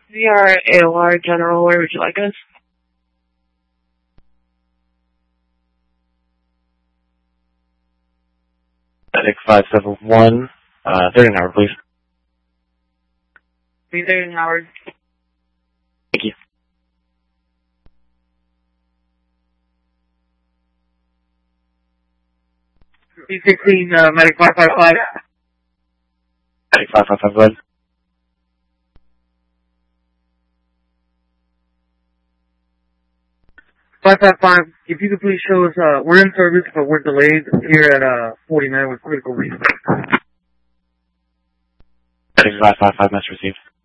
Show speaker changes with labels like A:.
A: We are AOR General. Where would you like us?
B: Medic 571, 30 an hour, please.
A: Be there in an hour.
B: Thank you.
A: B16, Medic 555.
B: Medic 555, go ahead.
A: If you could please show us, we're in service, but we're delayed here at 49 with critical reason.
B: Medic 555, message received.